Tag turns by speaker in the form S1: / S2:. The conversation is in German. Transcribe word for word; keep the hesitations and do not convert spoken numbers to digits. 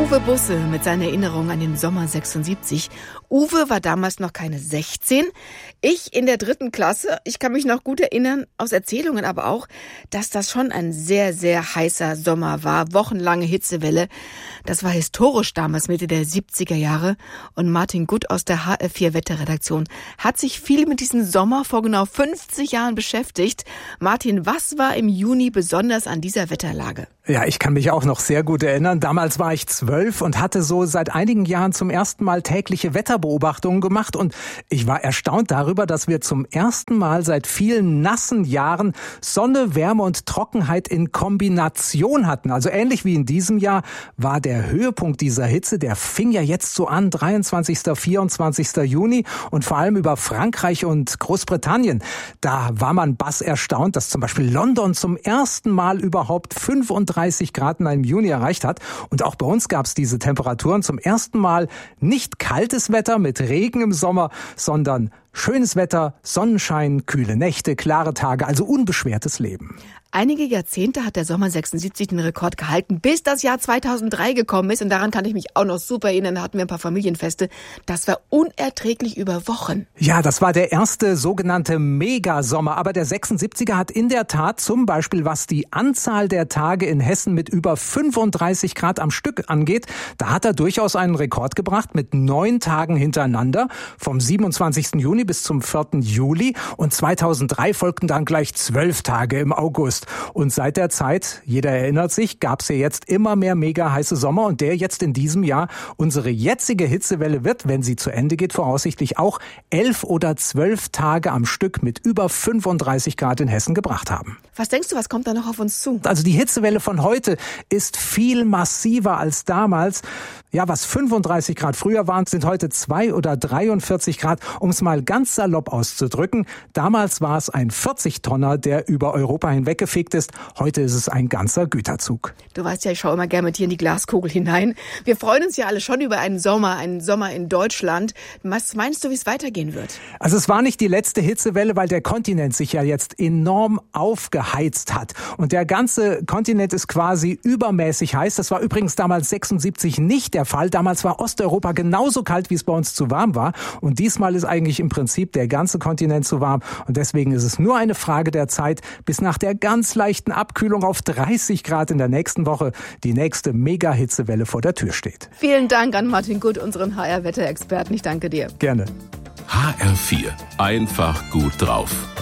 S1: Uwe Busse mit seiner Erinnerung an den Sommer sechsundsiebzig. Uwe war damals noch keine sechzehn. Ich in der dritten Klasse. Ich kann mich noch gut erinnern, aus Erzählungen aber auch, dass das schon ein sehr, sehr heißer Sommer war. Wochenlange Hitzewelle. Das war historisch damals, Mitte der siebziger Jahre. Und Martin Gutt aus der H R vier Wetterredaktion hat sich viel mit diesem Sommer vor genau fünfzig Jahren beschäftigt. Martin, was war im Juni besonders an dieser Wetterlage?
S2: Ja, ich kann mich auch noch sehr gut erinnern. Damals war ich zwölf und hatte so seit einigen Jahren zum ersten Mal tägliche Wetterbeobachtungen gemacht. Und ich war erstaunt darüber, dass wir zum ersten Mal seit vielen nassen Jahren Sonne, Wärme und Trockenheit in Kombination hatten. Also ähnlich wie in diesem Jahr war der Höhepunkt dieser Hitze, der fing ja jetzt so an, dreiundzwanzigsten, vierundzwanzigsten Juni und vor allem über Frankreich und Großbritannien. Da war man bass erstaunt, dass zum Beispiel London zum ersten Mal überhaupt fünfunddreißig Grad in einem Juni erreicht hat. Und auch bei uns gab es diese Temperaturen zum ersten Mal. Nicht kaltes Wetter mit Regen im Sommer, sondern schönes Wetter, Sonnenschein, kühle Nächte, klare Tage, also unbeschwertes Leben.
S1: Einige Jahrzehnte hat der Sommer sechsundsiebzig den Rekord gehalten, bis das Jahr zweitausenddrei gekommen ist. Und daran kann ich mich auch noch super erinnern. Da hatten wir ein paar Familienfeste. Das war unerträglich über Wochen.
S2: Ja, das war der erste sogenannte Megasommer. Aber der sechsundsiebziger hat in der Tat zum Beispiel, was die Anzahl der Tage in Hessen mit über fünfunddreißig Grad am Stück angeht, da hat er durchaus einen Rekord gebracht mit neun Tagen hintereinander, vom siebenundzwanzigsten Juni bis zum vierten Juli. Und zweitausenddrei folgten dann gleich zwölf Tage im August. Und seit der Zeit, jeder erinnert sich, gab es ja jetzt immer mehr mega heiße Sommer und der jetzt in diesem Jahr unsere jetzige Hitzewelle wird, wenn sie zu Ende geht, voraussichtlich auch elf oder zwölf Tage am Stück mit über fünfunddreißig Grad in Hessen gebracht haben.
S1: Was denkst du, was kommt da noch auf uns zu?
S2: Also die Hitzewelle von heute ist viel massiver als damals. Ja, was fünfunddreißig Grad früher waren, sind heute zwei oder dreiundvierzig Grad, um es mal ganz salopp auszudrücken. Damals war es ein vierzig-Tonner, der über Europa hinweggefegt ist. Heute ist es ein ganzer Güterzug.
S1: Du weißt ja, ich schaue immer gerne mit dir in die Glaskugel hinein. Wir freuen uns ja alle schon über einen Sommer, einen Sommer in Deutschland. Was meinst du, wie es weitergehen wird?
S2: Also es war nicht die letzte Hitzewelle, weil der Kontinent sich ja jetzt enorm aufgeheizt hat. Und der ganze Kontinent ist quasi übermäßig heiß. Das war übrigens damals sechsundsiebzig nicht der Fall. Damals war Osteuropa genauso kalt, wie es bei uns zu warm war. Und diesmal ist eigentlich im Prinzip der ganze Kontinent zu warm. Und deswegen ist es nur eine Frage der Zeit, bis nach der ganz leichten Abkühlung auf dreißig Grad in der nächsten Woche die nächste Mega-Hitzewelle vor der Tür steht.
S1: Vielen Dank an Martin Gutt, unseren H R-Wetterexperten. Ich danke dir.
S2: Gerne.
S3: H R vier. Einfach gut drauf.